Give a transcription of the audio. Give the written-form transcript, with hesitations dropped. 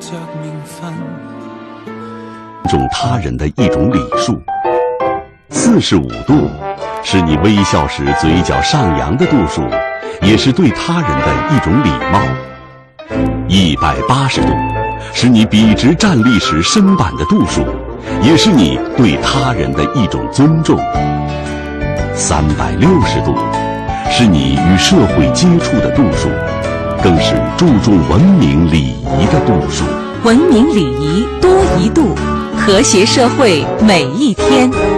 尊重他人的一种礼数。45度是你微笑时嘴角上扬的度数，也是对他人的一种礼貌。180度是你笔直站立时身板的度数，也是你对他人的一种尊重。360度是你与社会接触的度数，更是注重文明礼仪的度数。 文明礼仪多一度，和谐社会每一天。